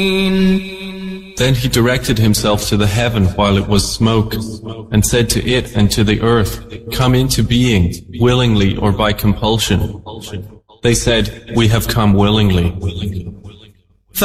Then he directed himself to the heaven while it was smoke, and said to it and to the earth, "Come into being, willingly or by compulsion." They said, "We have come willingly."